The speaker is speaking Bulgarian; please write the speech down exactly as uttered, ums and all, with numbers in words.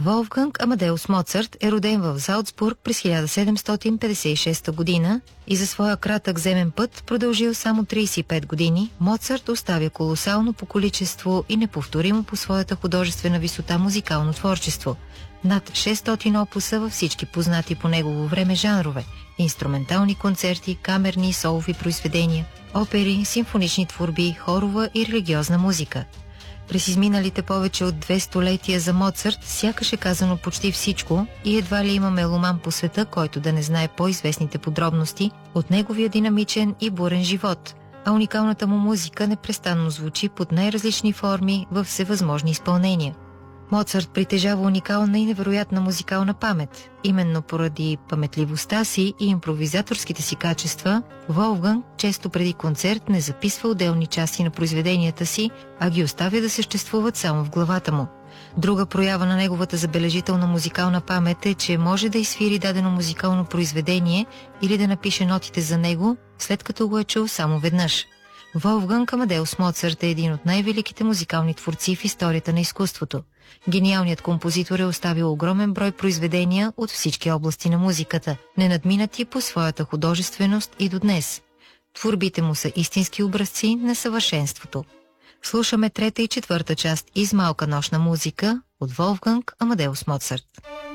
Волфганг Амадеус Моцарт е роден в Залцбург през хиляда седемстотин петдесет и шеста година и за своя кратък земен път, продължил само тридесет и пет години, Моцарт оставя колосално по количество и неповторимо по своята художествена висота музикално творчество. Над шестстотин опуса във всички познати по негово време жанрове – инструментални концерти, камерни и солови произведения, опери, симфонични творби, хорова и религиозна музика. През изминалите повече от две столетия за Моцарт сякаш е казано почти всичко и едва ли има меломан по света, който да не знае по-известните подробности от неговия динамичен и бурен живот, а уникалната му музика непрестанно звучи под най-различни форми във всевъзможни изпълнения. Моцарт притежава уникална и невероятна музикална памет. Именно поради паметливостта си и импровизаторските си качества, Волфганг често преди концерт не записва отделни части на произведенията си, а ги оставя да съществуват само в главата му. Друга проява на неговата забележителна музикална памет е, че може да изсвири дадено музикално произведение или да напише нотите за него, след като го е чул само веднъж. Волфганг Амадеус Моцарт е един от най-великите музикални творци в историята на изкуството. Гениалният композитор е оставил огромен брой произведения от всички области на музиката, ненадминати по своята художественост и до днес. Творбите му са истински образци на съвършенството. Слушаме трета и четвърта част из Малка нощна музика от Волфганг Амадеус Моцарт.